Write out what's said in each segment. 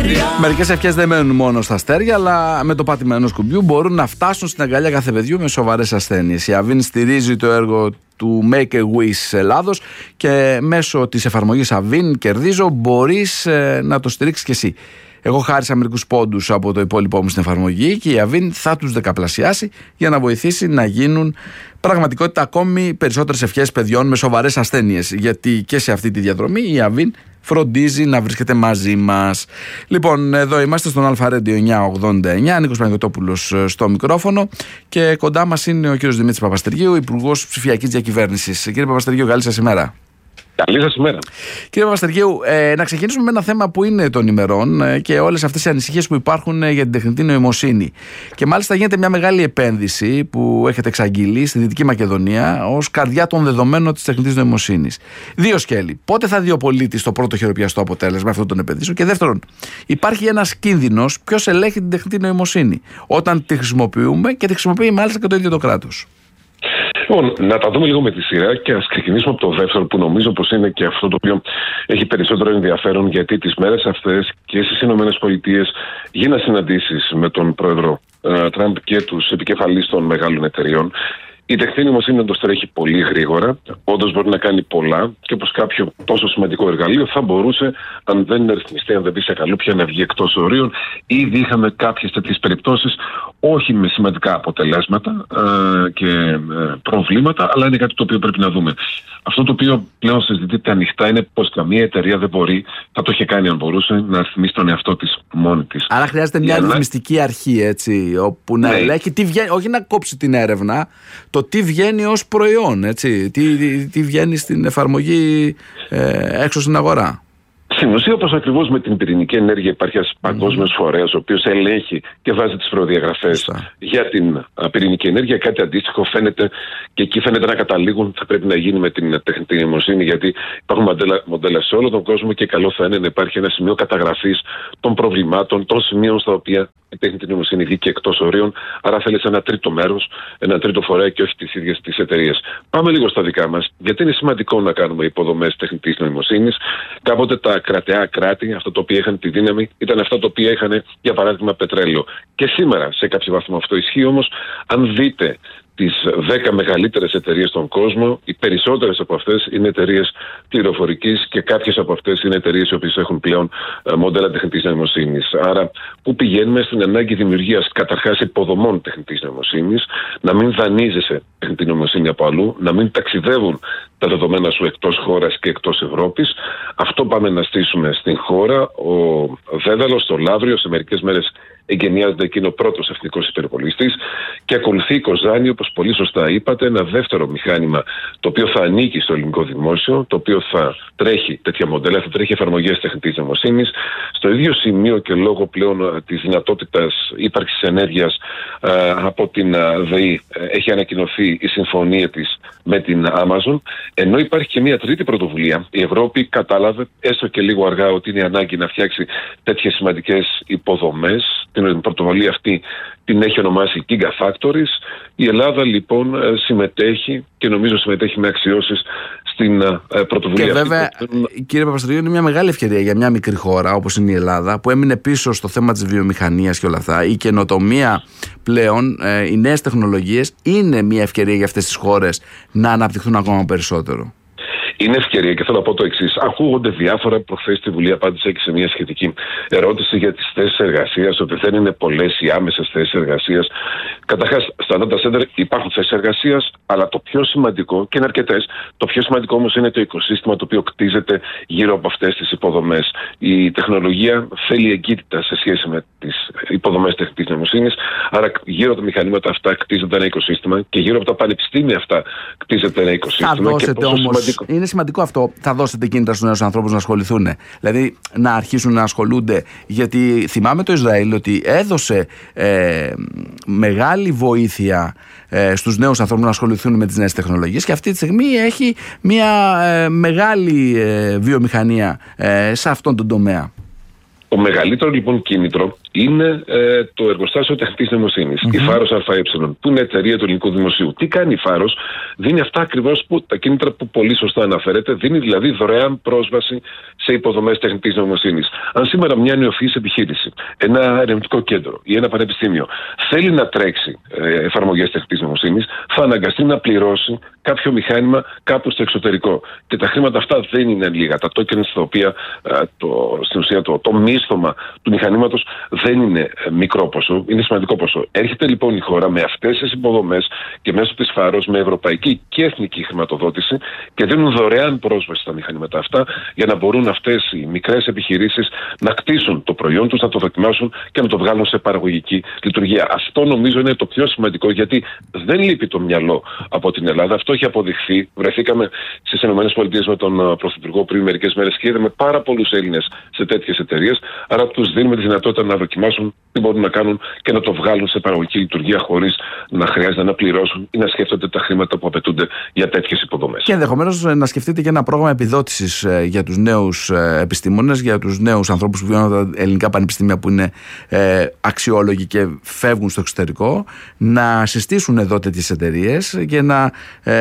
Μερικές ευχές δεν μένουν μόνο στα αστέρια, αλλά με το πάτημα ενός κουμπιού μπορούν να φτάσουν στην αγκαλιά κάθε παιδιού με σοβαρές ασθένειες. Η Avin στηρίζει το έργο του Make a Wish Ελλάδος και μέσω της εφαρμογής Avin Κερδίζω μπορείς να το στηρίξεις κι εσύ. Εγώ χάρισα μερικούς πόντους από το υπόλοιπό μου στην εφαρμογή και η Avin θα τους δεκαπλασιάσει για να βοηθήσει να γίνουν πραγματικότητα ακόμη περισσότερες ευχές παιδιών με σοβαρές ασθένειες. Γιατί και σε αυτή τη διαδρομή η Avin φροντίζει να βρίσκεται μαζί μας. Λοιπόν, εδώ είμαστε στον Αλφα Radio 989, Νίκος Παναγιωτόπουλος στο μικρόφωνο και κοντά μας είναι ο κύριος Δημήτρης Παπαστεργίου, Υπουργός Ψηφιακής Διακυβέρνησης. Κύριε Παπαστεργίου, καλή σας ημέρα. Καλή σας ημέρα. Κύριε Παπαστεργίου, να ξεκινήσουμε με ένα θέμα που είναι των ημερών και όλες αυτές οι ανησυχίες που υπάρχουν για την τεχνητή νοημοσύνη. Και μάλιστα γίνεται μια μεγάλη επένδυση που έχετε εξαγγείλει στη Δυτική Μακεδονία ως καρδιά των δεδομένων της τεχνητής νοημοσύνης. Δύο σκέλη. Πότε θα δει ο πολίτης το πρώτο χειροπιαστό αποτέλεσμα αυτών των επενδύσεων? Και δεύτερον, υπάρχει ένας κίνδυνος ποιος ελέγχει την τεχνητή νοημοσύνη όταν τη χρησιμοποιούμε και τη χρησιμοποιεί μάλιστα και το ίδιο το κράτος? Λοιπόν, να τα δούμε λίγο με τη σειρά και ας ξεκινήσουμε από το δεύτερο, που νομίζω πως είναι και αυτό το οποίο έχει περισσότερο ενδιαφέρον, γιατί τις μέρες αυτές και στις ΗΠΑ γίνανε συναντήσεις με τον πρόεδρο Τραμπ και τους επικεφαλείς των μεγάλων εταιριών. Η τεχνητή νοημοσύνη όντως τρέχει πολύ γρήγορα, όντως μπορεί να κάνει πολλά και όπως κάποιο τόσο σημαντικό εργαλείο θα μπορούσε, αν δεν είναι ρυθμιστεί, αν δεν πει σε καλούπια, να βγει εκτός ορίων. Ήδη είχαμε κάποιες τέτοιες περιπτώσεις, όχι με σημαντικά αποτελέσματα και προβλήματα, αλλά είναι κάτι το οποίο πρέπει να δούμε. Αυτό το οποίο πλέον συζητείται ανοιχτά είναι πως καμία εταιρεία δεν μπορεί, θα το είχε κάνει αν μπορούσε, να ρυθμίσει τον εαυτό της μόνη της. Άρα χρειάζεται μια ρυθμιστική αρχή, έτσι, όπου να ελέγχει τι βγαίνει, όχι να κόψει την έρευνα, το τι βγαίνει ως προϊόν, έτσι, τι βγαίνει στην εφαρμογή έξω στην αγορά. Στην ουσία, όπως ακριβώς με την πυρηνική ενέργεια, υπάρχει ένας παγκόσμιος φορέας ο οποίος ελέγχει και βάζει τις προδιαγραφές για την πυρηνική ενέργεια. Κάτι αντίστοιχο φαίνεται και εκεί φαίνεται να καταλήγουν, θα πρέπει να γίνει με την τεχνητή νοημοσύνη, γιατί υπάρχουν μοντέλα σε όλο τον κόσμο και καλό θα είναι να υπάρχει ένα σημείο καταγραφής των προβλημάτων, των σημείων στα οποία η τεχνητή νοημοσύνη βγήκε εκτός ορίων. Άρα θέλει ένα τρίτο μέρος, ένα τρίτο φορέα και όχι τις ίδιες τις εταιρείες. Πάμε λίγο στα δικά μας, γιατί είναι σημαντικό να κάνουμε υποδομές τεχνητής νοημοσύνης. Κάποτε τα κρατεά κράτη, αυτά τα οποία είχαν τη δύναμη, ήταν αυτά τα οποία είχαν, για παράδειγμα, πετρέλαιο. Και σήμερα, σε κάποιο βαθμό αυτό ισχύει, όμως, αν δείτε τις 10 μεγαλύτερες εταιρείες στον κόσμο, οι περισσότερες από αυτές είναι εταιρείες πληροφορικής και κάποιες από αυτές είναι εταιρείες οι οποίες έχουν πλέον μοντέλα τεχνητής νοημοσύνης. Άρα, πού πηγαίνουμε? Στην ανάγκη δημιουργίας καταρχάς υποδομών τεχνητής νοημοσύνης, να μην δανείζεσαι τεχνητή νοημοσύνη από αλλού, να μην ταξιδεύουν τα δεδομένα σου εκτός χώρας και εκτός Ευρώπης. Αυτό πάμε να στήσουμε στην χώρα. Ο Δέδαλος στο Λαύριο σε μερικές μέρες εγκαινιάζεται εκείνο ο πρώτος εθνικός υπερπολιστής και ακολουθεί η Κοζάνη, όπως πολύ σωστά είπατε, ένα δεύτερο μηχάνημα το οποίο θα ανήκει στο ελληνικό δημόσιο, το οποίο θα τρέχει τέτοια μοντέλα, θα τρέχει εφαρμογές τεχνητής νοημοσύνης. Στο ίδιο σημείο και λόγω πλέον της δυνατότητας ύπαρξης ενέργειας από την ΔΕΗ έχει ανακοινωθεί η συμφωνία της με την Amazon, ενώ υπάρχει και μια τρίτη πρωτοβουλία. Η Ευρώπη κατάλαβε, έστω και λίγο αργά, ότι είναι ανάγκη να φτιάξει τέτοιες σημαντικές υποδομές. Την πρωτοβουλία αυτή την έχει ονομάσει Gigafactories. Η Ελλάδα λοιπόν συμμετέχει και νομίζω συμμετέχει με αξιώσεις στην πρωτοβουλία και αυτή. Και βέβαια, κύριε Παπαστεργίου, είναι μια μεγάλη ευκαιρία για μια μικρή χώρα όπως είναι η Ελλάδα, που έμεινε πίσω στο θέμα της βιομηχανίας και όλα αυτά. Η καινοτομία πλέον, οι νέες τεχνολογίες είναι μια ευκαιρία για αυτές τις χώρες να αναπτυχθούν ακόμα περισσότερο. Είναι ευκαιρία και θέλω να πω το εξής. Ακούγονται διάφορα. Προχθές στη Βουλή απάντησα και σε μια σχετική ερώτηση για τις θέσεις εργασίας, ότι δεν είναι πολλές οι άμεσες θέσεις εργασίας. Καταρχάς, στα data center υπάρχουν θέσεις εργασίας, αλλά το πιο σημαντικό, και είναι αρκετές, το πιο σημαντικό όμως είναι το οικοσύστημα το οποίο κτίζεται γύρω από αυτές τις υποδομές. Η τεχνολογία θέλει εγκύτητα σε σχέση με τις υποδομές τεχνητής νοημοσύνης, άρα γύρω από τα μηχανήματα αυτά κτίζεται ένα οικοσύστημα και γύρω από τα πανεπιστήμια αυτά κτίζεται ένα οικοσύστημα. Θα δώσετε όμως, είναι σημαντικό αυτό, θα δώσετε κίνητρα στους νέους ανθρώπους να ασχοληθούν, δηλαδή να αρχίσουν να ασχολούνται, γιατί θυμάμαι το Ισραήλ ότι έδωσε μεγάλη βοήθεια στους νέους ανθρώπους να ασχοληθούν με τις νέες τεχνολογίες και αυτή τη στιγμή έχει μια μεγάλη βιομηχανία σε αυτόν τον τομέα. Το μεγαλύτερο λοιπόν κίνητρο είναι το εργοστάσιο τεχνητής νοημοσύνης, η Φάρος ΑΕ, που είναι εταιρεία του ελληνικού δημοσίου. Τι κάνει η Φάρος? Δίνει αυτά ακριβώς τα κίνητρα που πολύ σωστά αναφέρεται, δίνει δηλαδή δωρεάν πρόσβαση σε υποδομές τεχνητής νοημοσύνης. Αν σήμερα μια νεοφυής επιχείρηση, ένα ερευνητικό κέντρο ή ένα πανεπιστήμιο θέλει να τρέξει εφαρμογές τεχνητής νοημοσύνης, θα αναγκαστεί να πληρώσει κάποιο μηχάνημα κάπου στο εξωτερικό. Και τα χρήματα αυτά δεν είναι λίγα. Τα tokens, τα οποία στην ουσία το μίσθωμα του μηχανήματος δεν είναι μικρό ποσό, είναι σημαντικό ποσό. Έρχεται λοιπόν η χώρα με αυτές τις υποδομές και μέσω της Φάρος με ευρωπαϊκή και εθνική χρηματοδότηση και δίνουν δωρεάν πρόσβαση στα μηχανήματα αυτά για να μπορούν αυτές οι μικρές επιχειρήσεις να κτίσουν το προϊόν τους, να το δοκιμάσουν και να το βγάλουν σε παραγωγική λειτουργία. Αυτό νομίζω είναι το πιο σημαντικό, γιατί δεν λείπει το μυαλό από την Ελλάδα. Αυτό έχει αποδειχθεί. Βρεθήκαμε στις ΗΠΑ με τον Πρωθυπουργό πριν μερικές μέρες και είδαμε πάρα πολλούς Έλληνες σε τέτοιες εταιρείες. Άρα τους δίνουμε τη δυνατότητα να δοκιμάσουν τι μπορούν να κάνουν και να το βγάλουν σε παραγωγική λειτουργία χωρίς να χρειάζεται να πληρώσουν ή να σκέφτονται τα χρήματα που απαιτούνται για τέτοιες υποδομές. Και ενδεχομένως να σκεφτείτε και ένα πρόγραμμα επιδότησης για τους νέους επιστήμονες, για τους νέους ανθρώπους που βγαίνουν από τα ελληνικά πανεπιστήμια που είναι αξιόλογοι και φεύγουν στο εξωτερικό, να συστήσουν εδώ τέτοιες εταιρείες και να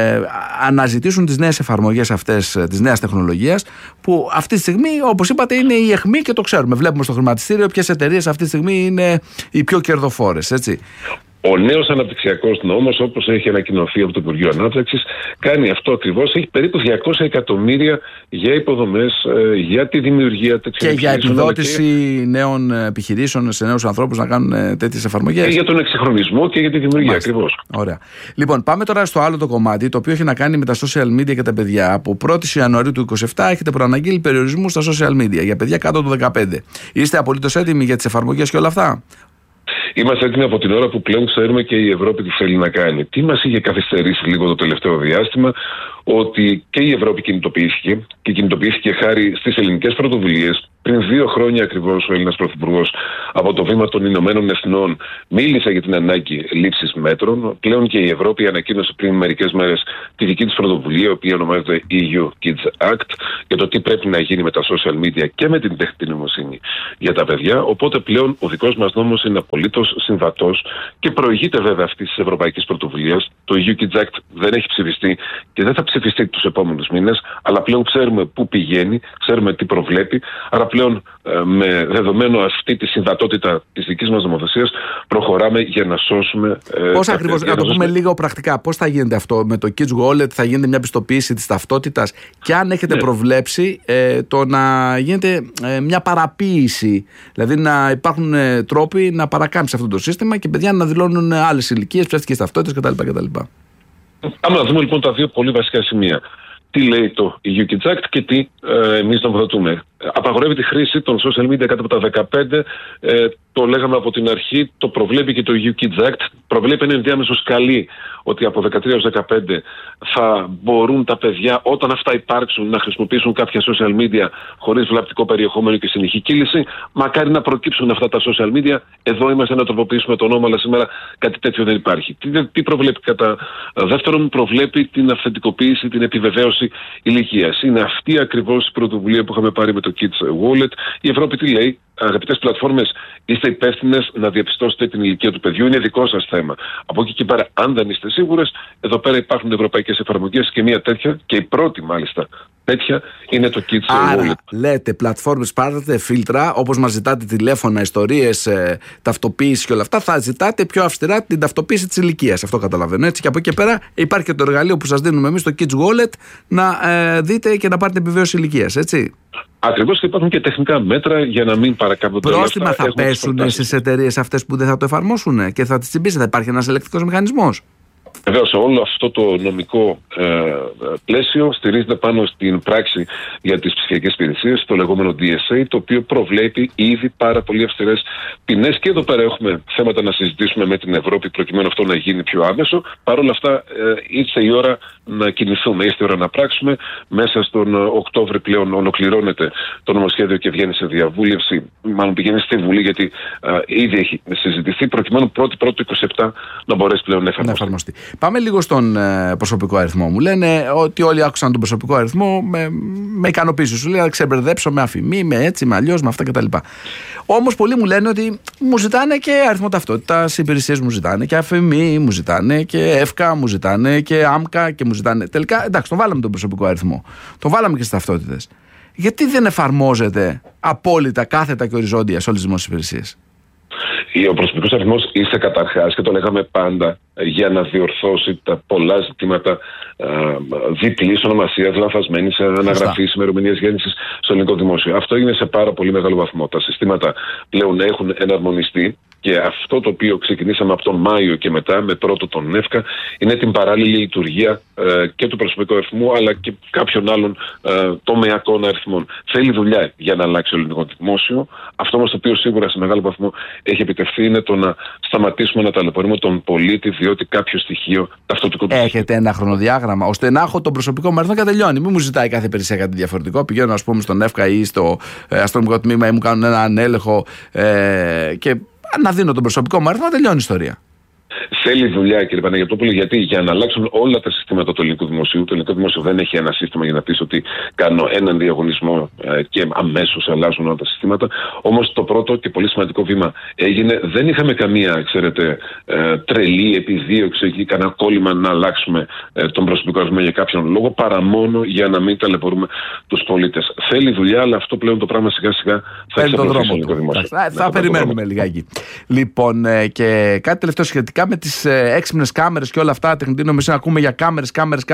αναζητήσουν τις νέες εφαρμογές αυτές της νέας τεχνολογίας, που αυτή τη στιγμή, όπως είπατε, είναι η αιχμή και το ξέρουμε. Βλέπουμε στο χρηματιστήριο ποιες εταιρείες αυτή τη στιγμή είναι οι πιο κερδοφόρες, έτσι. Ο νέος αναπτυξιακός νόμος, όπως έχει ανακοινωθεί από το Υπουργείο Ανάπτυξης, κάνει αυτό ακριβώς. Έχει περίπου 200 εκατομμύρια για υποδομές, για τη δημιουργία τέτοιων επιχειρήσεων. Και για επιδότηση νέων επιχειρήσεων σε νέους ανθρώπους να κάνουν τέτοιες εφαρμογές. Και για τον εξυγχρονισμό και για τη δημιουργία, ακριβώς. Ωραία. Λοιπόν, πάμε τώρα στο άλλο το κομμάτι, το οποίο έχει να κάνει με τα social media και τα παιδιά. Από 1η Ιανουαρίου του 2027 έχετε προαναγγείλει περιορισμούς στα social media για παιδιά κάτω των 15. Είστε απολύτως έτοιμοι για τις εφαρμογές και όλα αυτά? Είμαστε έτοιμοι από την ώρα που πλέον ξέρουμε και η Ευρώπη τι θέλει να κάνει. Τι μας είχε καθυστερήσει λίγο το τελευταίο διάστημα? Ότι και η Ευρώπη κινητοποιήθηκε και κινητοποιήθηκε χάρη στις ελληνικές πρωτοβουλίες. Πριν 2 χρόνια ακριβώς ο Έλληνας Πρωθυπουργός από το βήμα των Ηνωμένων Εθνών μίλησε για την ανάγκη λήψης μέτρων. Πλέον και η Ευρώπη ανακοίνωσε πριν μερικές μέρες τη δική της πρωτοβουλία, η οποία ονομάζεται EU Kids Act, για το τι πρέπει να γίνει με τα social media και με την τεχνητή νοημοσύνη για τα παιδιά. Οπότε πλέον ο δικός μας νόμος είναι απολύτως συμβατός και προηγείται βέβαια αυτής της ευρωπαϊκής πρωτοβουλίας. Το EU Kids Act δεν έχει ψηφιστεί και δεν θα ψηφιστεί τους επόμενους μήνες, αλλά πλέον ξέρουμε πού πηγαίνει, ξέρουμε τι προβλέπει. Άρα πλέον με δεδομένο αυτή τη συμβατότητα της δικής μας νομοθεσίας προχωράμε για να σώσουμε. Πώς ακριβώς, να το πούμε λίγο πρακτικά, πώς θα γίνεται αυτό με το Kids Wallet? Θα γίνεται μια πιστοποίηση της ταυτότητας και αν έχετε προβλέψει το να γίνεται μια παραποίηση, δηλαδή να υπάρχουν τρόποι να παρακάμψει αυτό το σύστημα και παιδιά να δηλώνουν άλλες ηλικίες, ψεύτικες ταυτότητες κτλ. Άμα να δούμε λοιπόν τα δύο πολύ βασικά σημεία. Τι λέει το EU Kids Act και τι εμείς νομοθετούμε. Απαγορεύει τη χρήση των social media κάτω από τα 15. Το λέγαμε από την αρχή, το προβλέπει και το EU Kids Act. Προβλέπει ένα ενδιάμεσο σκαλί ότι από 13 έως 15 θα μπορούν τα παιδιά, όταν αυτά υπάρξουν, να χρησιμοποιήσουν κάποια social media χωρίς βλαπτικό περιεχόμενο και συνεχή κύληση. Μακάρι να προκύψουν αυτά τα social media. Εδώ είμαστε να τροποποιήσουμε το νόμο, αλλά σήμερα κάτι τέτοιο δεν υπάρχει. Τι προβλέπει? Κατά δεύτερον, προβλέπει την αυθεντικοποίηση, την επιβεβαίωση ηλικίας. Είναι αυτή ακριβώς η πρωτοβουλία που είχαμε πάρει με το Kids Wallet. Η Ευρώπη τι λέει? Αγαπητές πλατφόρμες, είστε υπεύθυνες να διαπιστώσετε την ηλικία του παιδιού. Είναι δικό σας θέμα. Από εκεί και πέρα, αν δεν είστε σίγουρες, εδώ πέρα υπάρχουν ευρωπαϊκές εφαρμογές και μία τέτοια, και η πρώτη μάλιστα τέτοια, είναι το Kids Wallet. Λέτε πλατφόρμες, πάρετε φίλτρα, όπως μας ζητάτε τηλέφωνα, ιστορίες, ταυτοποίηση και όλα αυτά, θα ζητάτε πιο αυστηρά την ταυτοποίηση της ηλικίας. Αυτό καταλαβαίνω, έτσι. Και από εκεί και πέρα υπάρχει και το εργαλείο που σας δίνουμε εμείς, το Kids Wallet, να δείτε και να πάρετε επιβεβαίωση ηλικίας, έτσι. Ακριβώς, και υπάρχουν και τεχνικά μέτρα για να μην παρακάμπτονται. Πρόστιμα θα πέσουν στις εταιρείες αυτές που δεν θα το εφαρμόσουν και θα τις τσιμπήσει? Θα υπάρχει ένας ελεκτικός μηχανισμός? Βεβαίως, όλο αυτό το νομικό πλαίσιο στηρίζεται πάνω στην πράξη για τις ψηφιακές υπηρεσίες, το λεγόμενο DSA, το οποίο προβλέπει ήδη πάρα πολύ αυστηρές ποινές. Και εδώ πέρα έχουμε θέματα να συζητήσουμε με την Ευρώπη προκειμένου αυτό να γίνει πιο άμεσο. Παρ' όλα αυτά, ήρθε η ώρα να κινηθούμε, ήρθε η ώρα να πράξουμε. Μέσα στον Οκτώβρη πλέον ολοκληρώνεται το νομοσχέδιο και βγαίνει σε διαβούλευση, μάλλον πηγαίνει στη Βουλή, γιατί ήδη έχει συζητηθεί, προκειμένου 1η-1η 27 να μπορέσει πλέον να εφαρμοστεί. Πάμε λίγο στον προσωπικό αριθμό. Μου λένε ότι όλοι άκουσαν τον προσωπικό αριθμό με ικανοποίηση. Σου λέει να ξεμπερδέψω με αφημί, με έτσι, με αλλιώς, με αυτά κτλ. Όμως πολλοί μου λένε ότι μου ζητάνε και αριθμό ταυτότητας, υπηρεσίες μου ζητάνε και αφημί, μου ζητάνε και εύκα, μου ζητάνε και άμκα και μου ζητάνε. Τελικά, εντάξει, τον βάλαμε τον προσωπικό αριθμό. Τον βάλαμε και στις ταυτότητες. Γιατί δεν εφαρμόζεται απόλυτα, κάθετα και οριζόντια σε όλες τις δημόσιες υπηρεσίες? Ο προσωπικός αριθμός ήρθε καταρχάς, και το λέγαμε πάντα, για να διορθώσει τα πολλά ζητήματα διπλής ονομασίας, λανθασμένης αναγραφής, ημερομηνίας γέννησης στο ελληνικό δημόσιο. Αυτό έγινε σε πάρα πολύ μεγάλο βαθμό. Τα συστήματα πλέον έχουν εναρμονιστεί. Και αυτό το οποίο ξεκινήσαμε από τον Μάιο και μετά, με πρώτο τον ΕΦΚΑ, είναι την παράλληλη λειτουργία και του προσωπικού αριθμού, αλλά και κάποιων άλλων τομεακών αριθμών. Θέλει δουλειά για να αλλάξει το ελληνικό δημόσιο. Αυτό όμως το οποίο σίγουρα σε μεγάλο βαθμό έχει επιτευχθεί είναι το να σταματήσουμε να ταλαιπωρούμε τον πολίτη, διότι κάποιο στοιχείο ταυτοτικό του. Έχετε ένα χρονοδιάγραμμα ώστε να έχω τον προσωπικό μου αριθμό και τελειώνει? Μην μου ζητάει κάθε υπηρεσία κάτι διαφορετικό. Πηγαίνω, ας πούμε, στον ΕΦΚΑ ή στο αστυνομικό τμήμα ή μου κάνουν έναν έλεγχο και να δίνω τον προσωπικό μου αριθμό, τελειώνει η ιστορία. Θέλει δουλειά, κύριε Παναγιωτόπουλε, γιατί για να αλλάξουν όλα τα συστήματα του ελληνικού δημοσίου, το ελληνικό δημόσιο δεν έχει ένα σύστημα για να πεις ότι κάνω έναν διαγωνισμό και αμέσως αλλάζουν όλα τα συστήματα. Όμως το πρώτο και πολύ σημαντικό βήμα έγινε. Δεν είχαμε καμία, ξέρετε, τρελή επιδίωξη ή κανένα κόλλημα να αλλάξουμε τον προσωπικό αριθμό για κάποιον λόγο, παρά μόνο για να μην ταλαιπωρούμε τους πολίτες. Θέλει δουλειά, αλλά αυτό πλέον το πράγμα σιγά σιγά θα εξαπλωθεί στο ελληνικό δημόσιο. Θα περιμένουμε λιγάκι. Λοιπόν, και κάτι τελευταίο σχετικά με τις έξυπνες κάμερες και όλα αυτά, τεχνητή νοημοσύνη, ακούμε για κάμερες.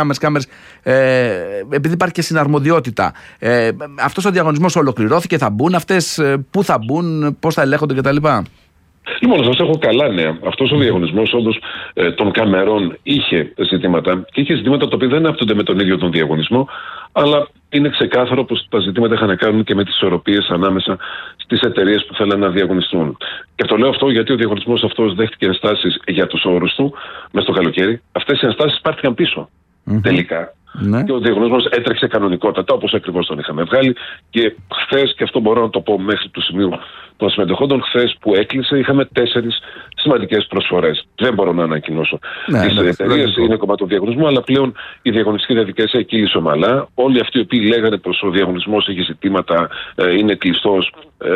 Επειδή υπάρχει και συναρμοδιότητα, αυτός ο διαγωνισμός ολοκληρώθηκε, θα μπουν αυτές, πού θα μπουν, πώς θα ελέγχονται κτλ? Λοιπόν, θα σας έχω καλά νέα. Αυτός ο διαγωνισμός όντως των καμερών είχε ζητήματα, και είχε ζητήματα τα οποία δεν άπτονται με τον ίδιο τον διαγωνισμό, αλλά είναι ξεκάθαρο πως τα ζητήματα είχαν να κάνουν και με τις ισορροπίες ανάμεσα στις εταιρείες που θέλουν να διαγωνιστούν. Και το λέω αυτό γιατί ο διαγωνισμός αυτός δέχτηκε ενστάσεις για τους όρους του μέσα στο καλοκαίρι. Αυτές οι ενστάσεις πάρθηκαν πίσω τελικά. Ναι. Και ο διαγωνισμός έτρεξε κανονικότατα, όπως ακριβώς τον είχαμε βγάλει. Και χθες, και αυτό μπορώ να το πω μέχρι του σημείου των συμμετεχόντων, χθες που έκλεισε, είχαμε 4 σημαντικές προσφορές. Δεν μπορώ να ανακοινώσω τις εταιρείες, είναι κομμάτι του διαγωνισμού, αλλά πλέον η διαγωνιστική διαδικασία κύλησε ομαλά. Όλοι αυτοί οι οποίοι λέγανε πως ο διαγωνισμός έχει ζητήματα, είναι κλειστός,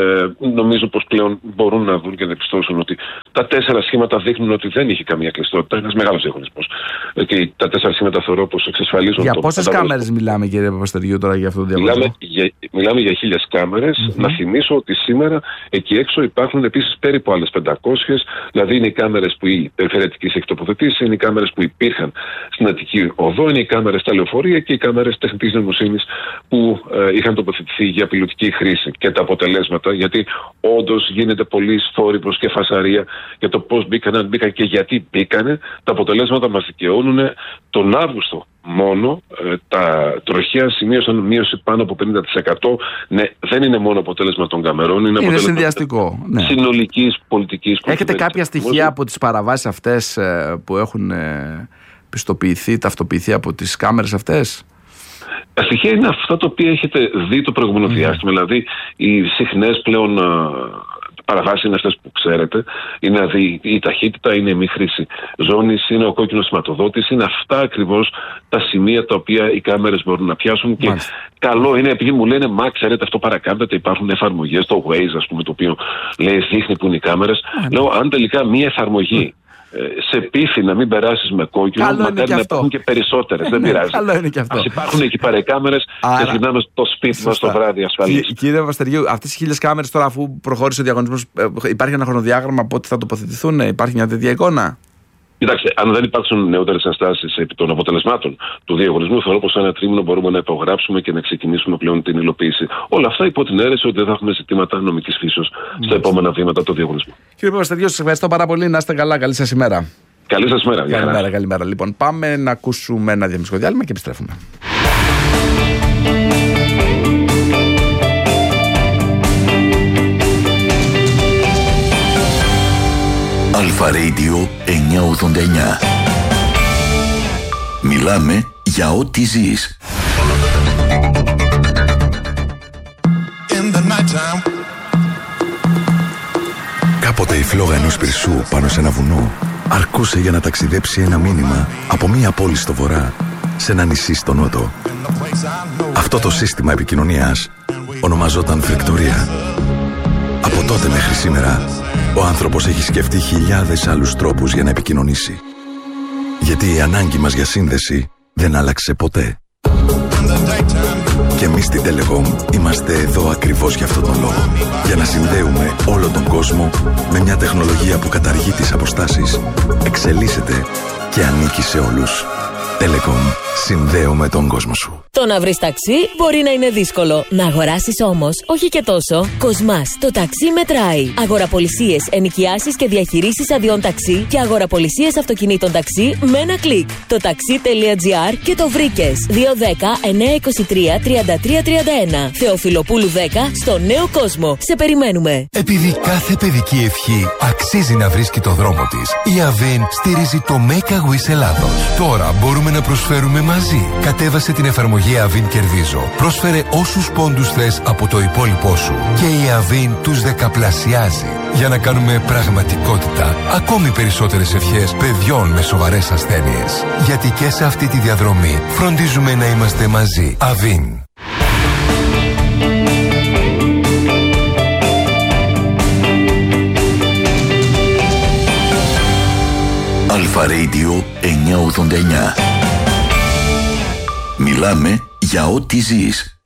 νομίζω πως πλέον μπορούν να δουν και να διαπιστώσουν ότι τα 4 σχήματα δείχνουν ότι δεν είχε καμία κλειστότητα. Είναι ένας μεγάλος διαγωνισμός. Και τα 4 σχήματα θεωρώ πως εξασφαλίζουν. Για πόσες κάμερες μιλάμε, κύριε Παπαστεριού, τώρα για αυτό το διαγωνισμό? Μιλάμε για 1000 κάμερες. Να θυμίσω ότι σήμερα εκεί έξω υπάρχουν επίσης περίπου άλλες 500. Δηλαδή είναι οι κάμερες που η Περιφερειατικής έχει τοποθετήσει, είναι οι κάμερες που υπήρχαν στην Αττική Οδό, είναι οι κάμερες στα λεωφορεία και οι κάμερες τεχνητής νοημοσύνης που είχαν τοποθετηθεί για πιλωτική χρήση. Και τα αποτελέσματα, γιατί όντως γίνεται πολύ θόρυβος και φασαρία για το πώς μπήκαν, αν μπήκαν και γιατί μπήκανε, τα αποτελέσματα μας δικαιώνουν. Τον Αύγουστο μόνο τα τροχαία σημείωσαν μείωση πάνω από 50%. Ναι, δεν είναι μόνο αποτέλεσμα των καμερών, είναι αποτέλεσμα συνδυαστικό. Ναι. Συνολικής πολιτικής. Έχετε κάποια στοιχεία από τις παραβάσεις αυτές που έχουν πιστοποιηθεί, ταυτοποιηθεί από τις κάμερες αυτές? Τα στοιχεία είναι αυτά τα οποία έχετε δει το προηγούμενο διάστημα. Δηλαδή, οι συχνές πλέον παραβάσεις είναι αυτές που ξέρετε. Είναι δηλαδή η ταχύτητα, είναι η μη χρήση ζώνης, είναι ο κόκκινος σηματοδότης. Είναι αυτά ακριβώς τα σημεία τα οποία οι κάμερες μπορούν να πιάσουν. Και καλό είναι, επειδή μου λένε, μα ξέρετε, αυτό παρακάμπτεται, υπάρχουν εφαρμογές, το Waze, ας πούμε, το οποίο λέει δείχνει που είναι οι κάμερες. Λέω, αν τελικά μία εφαρμογή σε πείθει να μην περάσεις με κόκκινο, μακάρι να υπάρχουν και περισσότερες. Δεν πειράζει. Ας υπάρχουν εκεί παρεκάμερες και γυρνάμε στο σπίτι μας το βράδυ ασφαλής. Κύριε Παπαστεριού, αυτές οι 1000 κάμερες τώρα, αφού προχώρησε ο διαγωνισμός, υπάρχει ένα χρονοδιάγραμμα πότε θα τοποθετηθούν, υπάρχει μια τέτοια εικόνα? Κοιτάξτε, αν δεν υπάρξουν νεότερες ενστάσεις επί των αποτελεσμάτων του διαγωνισμού, θεωρώ πως ένα τρίμηνο μπορούμε να υπογράψουμε και να ξεκινήσουμε πλέον την υλοποίηση. Όλα αυτά υπό την αίρεση ότι δεν θα έχουμε ζητήματα νομικής φύσεως στα επόμενα βήματα του διαγωνισμού. Κύριε Παπαστεριού, σας ευχαριστώ πάρα πολύ. Να είστε καλά. Καλή σας ημέρα. Καλή σας ημέρα. Καλημέρα. Λοιπόν, πάμε να ακούσουμε ένα διαφημιστικό διάλειμμα και επιστρέφουμε. Αλφα Radio 989. Μιλάμε για ό,τι ζεις. Κάποτε η φλόγα ενός πυρσού πάνω σε ένα βουνό αρκούσε για να ταξιδέψει ένα μήνυμα από μία πόλη στο βορρά σε ένα νησί στο νότο. Αυτό το σύστημα επικοινωνίας ονομαζόταν φρεκτορία. Από τότε μέχρι σήμερα, ο άνθρωπος έχει σκεφτεί χιλιάδες άλλους τρόπους για να επικοινωνήσει. Γιατί η ανάγκη μας για σύνδεση δεν άλλαξε ποτέ. Και εμείς στην Telecom είμαστε εδώ ακριβώς για αυτόν τον λόγο. Για να συνδέουμε όλο τον κόσμο με μια τεχνολογία που καταργεί τις αποστάσεις, εξελίσσεται και ανήκει σε όλους. Telecom. Συνδέουμε τον κόσμο σου. Το να βρεις ταξί μπορεί να είναι δύσκολο. Να αγοράσεις όμως, όχι και τόσο. Κοσμάς, το ταξί μετράει. Αγοραπολισίες, ενοικιάσεις και διαχειρήσεις αδειών ταξί και αγοραπολισίες αυτοκινήτων ταξί με ένα κλικ. Το taxi.gr και το βρήκες. 210-923-3331. Θεοφιλοπούλου 10 στο Νέο Κόσμο. Σε περιμένουμε. Επειδή κάθε παιδική ευχή αξίζει να βρίσκει το δρόμο της, η Avin στηρίζει το Make a Wish Ελλάδος. Τώρα μπορούμε να προσφέρουμε μαζί. Κατέβασε την εφαρμογή Avin Κερδίζω. Πρόσφερε όσους πόντους θες από το υπόλοιπό σου και η Avin τους δεκαπλασιάζει για να κάνουμε πραγματικότητα ακόμη περισσότερες ευχές παιδιών με σοβαρές ασθένειες. Γιατί και σε αυτή τη διαδρομή φροντίζουμε να είμαστε μαζί. Avin. Αλφα Radio 989. Μιλάμε για ό,τι ζεις.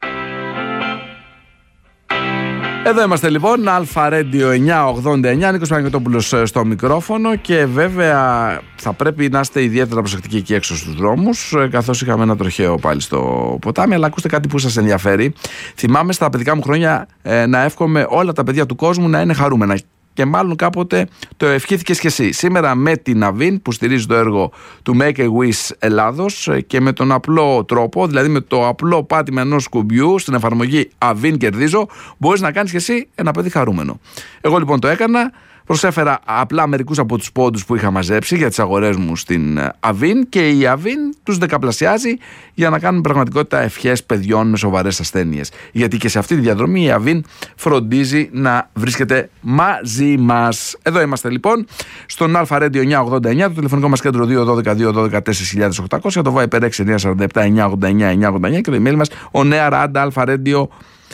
Εδώ είμαστε λοιπόν, Αλφα Radio 989, Νίκος Παναγιωτόπουλος στο μικρόφωνο και βέβαια θα πρέπει να είστε ιδιαίτερα προσεκτικοί εκεί έξω στους δρόμους, καθώς είχαμε ένα τροχαίο πάλι στο ποτάμι, αλλά ακούστε κάτι που σας ενδιαφέρει. Θυμάμαι στα παιδικά μου χρόνια να εύχομαι όλα τα παιδιά του κόσμου να είναι χαρούμενα. Και μάλλον κάποτε το ευχήθηκες και εσύ. Σήμερα με την Avin που στηρίζει το έργο του Make a Wish Ελλάδος και με τον απλό τρόπο, δηλαδή με το απλό πάτημα ενός κουμπιού στην εφαρμογή Avin Κερδίζω, μπορείς να κάνεις και εσύ ένα παιδί χαρούμενο. Εγώ λοιπόν το έκανα. Προσέφερα απλά μερικούς από τους πόντους που είχα μαζέψει για τις αγορές μου στην Avin και η Avin τους δεκαπλασιάζει για να κάνουν πραγματικότητα ευχές παιδιών με σοβαρές ασθένειες. Γιατί και σε αυτή τη διαδρομή η Avin φροντίζει να βρίσκεται μαζί μας. Εδώ είμαστε λοιπόν στον Αλφα Radio 989, το τηλεφωνικό μας κέντρο 212-212-4800, το Viber 6947-989-989 και το email μας onear@alfaradio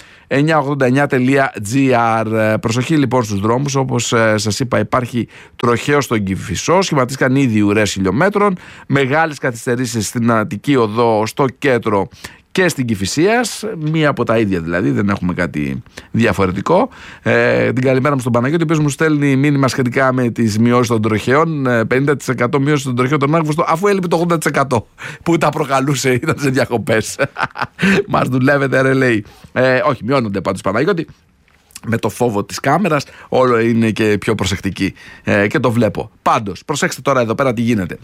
989.gr. Προσοχή λοιπόν στους δρόμους. Όπως σας είπα, υπάρχει τροχαίο στον Κηφισό. Σχηματίστηκαν ήδη ουρές χιλιόμετρων. Μεγάλες καθυστερήσεις στην Αττική Οδό, στο Κέντρο και στην Κηφισίας. Μία από τα ίδια δηλαδή, δεν έχουμε κάτι διαφορετικό. Την καλημέρα μου στον Παναγιώτη, ο οποίος μου στέλνει μήνυμα σχετικά με τις μειώσεις των τροχαίων. 50% μείωση των τροχαίων των Άγγλων, αφού έλειπε το 80% που τα προκαλούσε, ήταν σε διακοπές. Μας δουλεύετε, ρε λέει. Όχι, μειώνονται πάντως, Παναγιώτη. Με το φόβο της κάμερας όλο είναι και πιο προσεκτική και το βλέπω. Πάντως, προσέξτε τώρα εδώ πέρα τι γίνεται.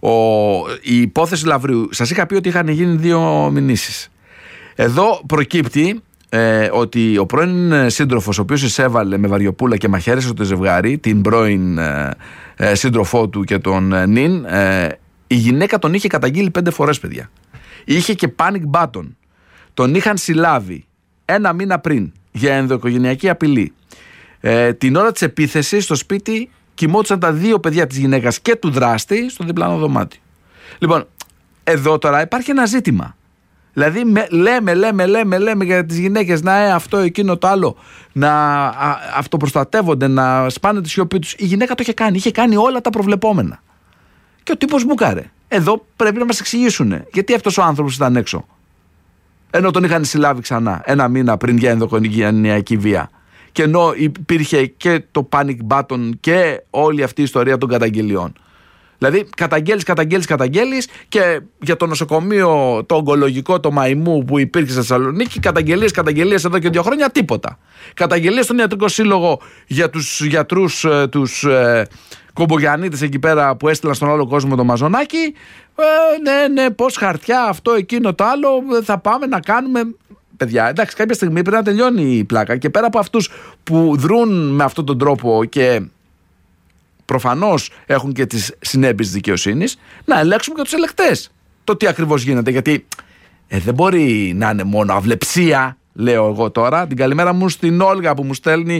Η υπόθεση Λαυριού, σας είχα πει ότι είχαν γίνει 2 μηνύσεις. Εδώ προκύπτει ότι ο πρώην σύντροφος, ο οποίος εισέβαλε με βαριοπούλα και μαχαίρεσε το ζευγάρι, την πρώην σύντροφό του και τον νυν, η γυναίκα τον είχε καταγγείλει 5 φορές, παιδιά. Είχε και panic button. Τον είχαν συλλάβει 1 μήνα πριν για ενδοοικογενειακή απειλή. Την ώρα της επίθεσης στο σπίτι κοιμόντουσαν τα 2 παιδιά της γυναίκας και του δράστη στο διπλανό δωμάτιο. Λοιπόν, εδώ τώρα υπάρχει ένα ζήτημα. Δηλαδή λέμε για τις γυναίκες να αυτό, εκείνο, το άλλο, να αυτοπροστατεύονται, να σπάνε τη σιωπή τους. Η γυναίκα το είχε κάνει όλα τα προβλεπόμενα. Και ο τύπος μπουκάρε. Εδώ πρέπει να μας εξηγήσουν γιατί αυτός ο άνθρωπος ήταν έξω. Ενώ τον είχαν συλλάβει ξανά 1 μήνα πριν για ενδοοικογενειακή βία. Και ενώ υπήρχε και το panic button και όλη αυτή η ιστορία των καταγγελιών. Δηλαδή καταγγέλεις και για το νοσοκομείο το ογκολογικό, το Μαϊμού που υπήρχε στη Θεσσαλονίκη, καταγγελίες εδώ και 2 χρόνια, τίποτα. Καταγγελίες στον Ιατρικό Σύλλογο για τους γιατρούς, τους κομπογιανίτες εκεί πέρα που έστειλαν στον άλλο κόσμο το μαζονάκι. Ναι, πώς χαρτιά, αυτό, εκείνο, το άλλο, θα πάμε να κάνουμε. Παιδιά, εντάξει, κάποια στιγμή πρέπει να τελειώνει η πλάκα και πέρα από αυτούς που δρούν με αυτόν τον τρόπο και προφανώς έχουν και τις συνέπειες της δικαιοσύνης, να ελέγξουμε και τους ελεκτές. Το τι ακριβώς γίνεται, γιατί δεν μπορεί να είναι μόνο αυλεψία, λέω εγώ τώρα. Την καλημέρα μου στην Όλγα που μου στέλνει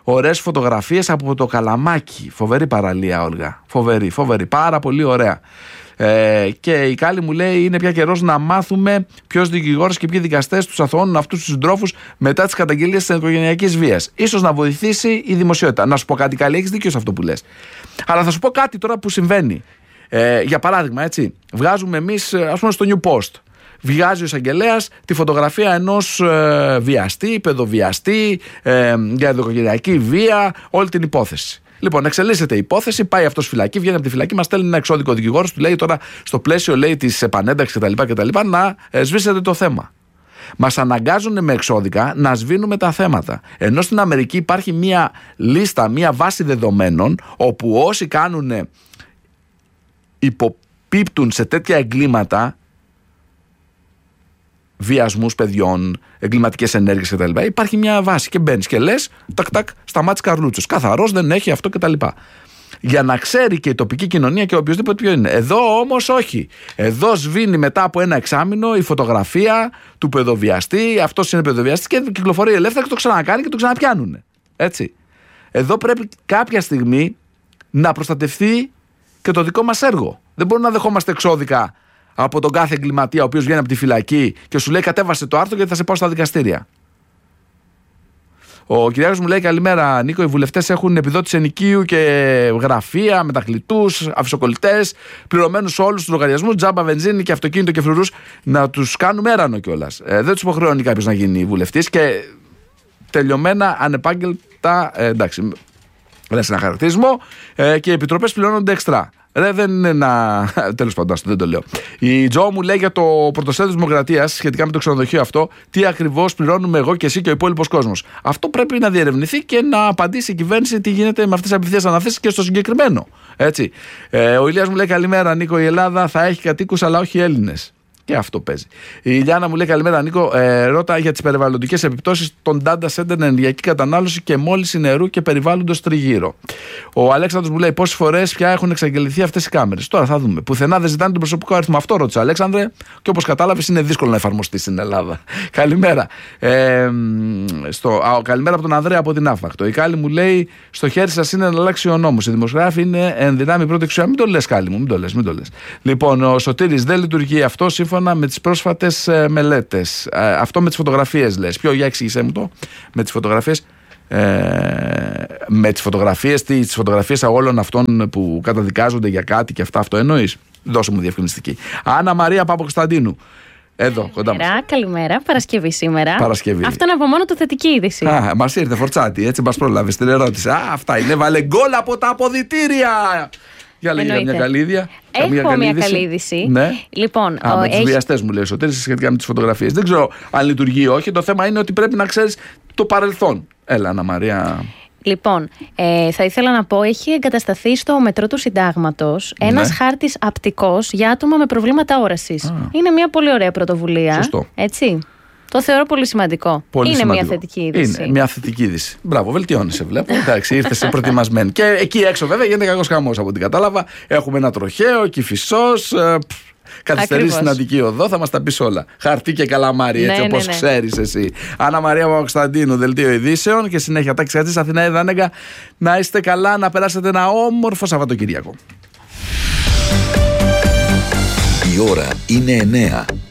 ωραίες φωτογραφίες από το Καλαμάκι. Φοβερή παραλία, Όλγα. Φοβερή, πάρα πολύ ωραία. Και η Κάλλη μου λέει: είναι πια καιρός να μάθουμε ποιος δικηγόρος και ποιοι δικαστές τους αθωώνουν αυτούς τους συντρόφους μετά τις καταγγελίες της οικογενειακής βίας. Ίσως να βοηθήσει η δημοσιότητα. Να σου πω κάτι, Κάλλη, έχεις δίκιο σε αυτό που λες. Αλλά θα σου πω κάτι τώρα που συμβαίνει. Για παράδειγμα, έτσι, βγάζουμε εμείς, ας πούμε, στο New Post. Βγάζει ο εισαγγελέας τη φωτογραφία ενός βιαστή, παιδοβιαστή, για οικογενειακή βία, όλη την υπόθεση. Λοιπόν, εξελίσσεται η υπόθεση, πάει αυτός φυλακή, βγαίνει από τη φυλακή, μας στέλνει ένα εξώδικο δικηγόρος, του λέει τώρα στο πλαίσιο, λέει, της επανένταξης κτλ. Να σβήσετε το θέμα. Μας αναγκάζουν με εξώδικα να σβήνουμε τα θέματα. Ενώ στην Αμερική υπάρχει μια λίστα, μια βάση δεδομένων, όπου όσοι υποπίπτουν σε τέτοια εγκλήματα, βιασμούς παιδιών, εγκληματικές ενέργειες κτλ. Υπάρχει μια βάση και μπαίνεις και λες, τακ, σταμάτης Καρλούτσος. Καθαρός, δεν έχει αυτό κτλ. Για να ξέρει και η τοπική κοινωνία και οποιοδήποτε ποιο είναι. Εδώ όμως όχι. Εδώ σβήνει μετά από ένα εξάμηνο η φωτογραφία του παιδοβιαστή. Αυτός είναι παιδοβιαστής και κυκλοφορεί ελεύθερα και το ξανακάνει και το ξαναπιάνουν. Έτσι. Εδώ πρέπει κάποια στιγμή να προστατευτεί και το δικό μας έργο. Δεν μπορούμε να δεχόμαστε εξώδικα από τον κάθε εγκληματία ο οποίος βγαίνει από τη φυλακή και σου λέει κατέβασε το άρθρο γιατί θα σε πάω στα δικαστήρια. Ο Κυριάκος μου λέει: καλημέρα, Νίκο. Οι βουλευτές έχουν επιδότηση ενοικίου και γραφεία, μετακλητούς, αφισοκολλητές, πληρωμένους όλους τους λογαριασμούς, τζάμπα, βενζίνη και αυτοκίνητο και φρουρούς, να τους κάνουμε έρανο κιόλας. Δεν τους υποχρεώνει κάποιος να γίνει βουλευτής και τελειωμένα, ανεπάγγελτα, εντάξει, λες ένα χαρακτηρισμό, και οι επιτροπές πληρώνονται εξτρά. Δεν είναι ένα. Τέλος πάντων, δεν το λέω. Η Τζο μου λέει για το πρωτοσέλιδο της Δημοκρατίας σχετικά με το ξενοδοχείο αυτό, τι ακριβώς πληρώνουμε εγώ και εσύ και ο υπόλοιπος κόσμος. Αυτό πρέπει να διερευνηθεί και να απαντήσει η κυβέρνηση τι γίνεται με αυτές τις απευθείας αναθέσεις και στο συγκεκριμένο. Έτσι. Ο Ηλίας μου λέει: καλημέρα, Νίκο. Η Ελλάδα θα έχει κατοίκους, αλλά όχι Έλληνες. Και αυτό παίζει. Η Ιλιάνα μου λέει: καλημέρα, Νίκο. Ρώτα για τις περιβαλλοντικές επιπτώσεις των data center, ενεργειακή κατανάλωση και μόλυνση νερού και περιβάλλοντος τριγύρω. Ο Αλέξανδρος μου λέει: πόσες φορές πια έχουν εξαγγελθεί αυτές οι κάμερες. Τώρα θα δούμε. Πουθενά δεν ζητάνε τον προσωπικό αριθμό. Αυτό ρώτησε ο Αλέξανδρε, και όπως κατάλαβες είναι δύσκολο να εφαρμοστεί στην Ελλάδα. Καλημέρα. Καλημέρα από τον Ανδρέα από την Άφακτο. Η Κάλλη μου λέει: στο χέρι σας είναι να αλλάξει ο νόμος. Οι δημοσιογράφοι είναι εν δυνάμει πρώτη εξουσία. Μην το λες, Κάλλη μου, μην το λες. Λοιπόν, ο Σωτήρης, δεν λειτουργεί αυτό σύμφωνα με τις πρόσφατες μελέτες. Αυτό με τις φωτογραφίες λες. Για εξήγησέ μου το. Με τις φωτογραφίες. Με τις φωτογραφίες όλων αυτών που καταδικάζονται για κάτι και αυτά, αυτό εννοείς? Δώσε μου διευκρινιστική. Άννα Μαρία Παπακοσταντίνου. Εδώ, κοντά μας. Καλημέρα, Παρασκευή σήμερα. Παρασκευή. Αυτό είναι από μόνο του θετική είδηση. Μας ήρθε φορτσάτη, έτσι μας πρόλαβε την ερώτηση. Αυτά είναι, βάλε γκολ από τα αποδυτήρια. Για λέγε μια καλή είδηση. Έχω μια καλή είδηση. Ναι. Λοιπόν, με τους βιαστές μου λέει ο Σωτήρης σχετικά με τις φωτογραφίες. Δεν ξέρω αν λειτουργεί ή όχι. Το θέμα είναι ότι πρέπει να ξέρεις το παρελθόν. Έλα, Αννα Μαρία. Λοιπόν, θα ήθελα να πω, έχει εγκατασταθεί στο μετρό του Συντάγματος ένας χάρτης απτικός για άτομα με προβλήματα όρασης. Είναι μια πολύ ωραία πρωτοβουλία. Σωστό. Έτσι. Το θεωρώ πολύ σημαντικό. Μια θετική είδηση. Είναι μια θετική είδηση. Μπράβο, βελτιώνεσαι, βλέπω. Εντάξει, ήρθες προετοιμασμένη. Και εκεί έξω, βέβαια, γίνεται κακός χαμός από την κατάλαβα. Έχουμε ένα τροχαίο, Κηφισός. Καθυστερήσει στην Αττική Οδό, θα μας τα πεις όλα. Χαρτί και καλαμάρι, έτσι όπως ξέρεις εσύ. Άννα Μαρία Παπακοσταντίνου, δελτίο ειδήσεων και συνέχεια Τάκης Χατζής, Αθηνά Ιδανέγκα. Να είστε καλά, να περάσετε ένα όμορφο Σαββατοκύριακο. Η ώρα είναι 9.